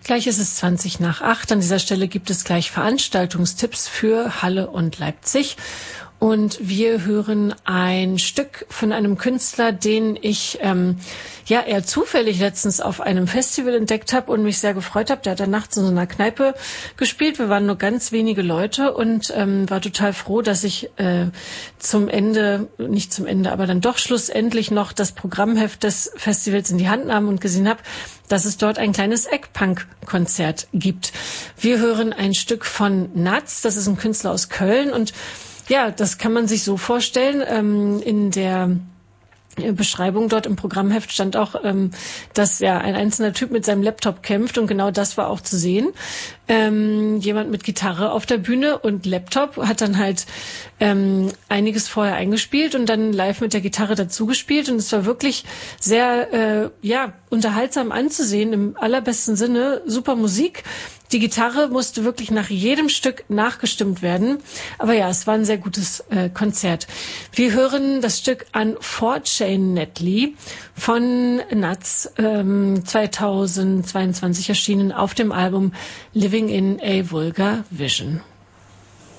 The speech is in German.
Gleich ist es 7:20. An dieser Stelle gibt es gleich Veranstaltungstipps für Halle und Leipzig. Und wir hören ein Stück von einem Künstler, den ich eher zufällig letztens auf einem Festival entdeckt habe und mich sehr gefreut habe. Der hat dann nachts in so einer Kneipe gespielt. Wir waren nur ganz wenige Leute und war total froh, dass ich aber dann doch schlussendlich noch das Programmheft des Festivals in die Hand nahm und gesehen habe, dass es dort ein kleines Eggpunk-Konzert gibt. Wir hören ein Stück von Natz, das ist ein Künstler aus Köln und ja, das kann man sich so vorstellen. In der Beschreibung dort im Programmheft stand auch, dass ja ein einzelner Typ mit seinem Laptop kämpft und genau das war auch zu sehen. Jemand mit Gitarre auf der Bühne und Laptop hat dann halt einiges vorher eingespielt und dann live mit der Gitarre dazu gespielt und es war wirklich sehr unterhaltsam anzusehen, im allerbesten Sinne, super Musik. Die Gitarre musste wirklich nach jedem Stück nachgestimmt werden. Aber ja, es war ein sehr gutes Konzert. Wir hören das Stück Unfortunately von Natz, 2022 erschienen auf dem Album Living in a Vulgar Vision.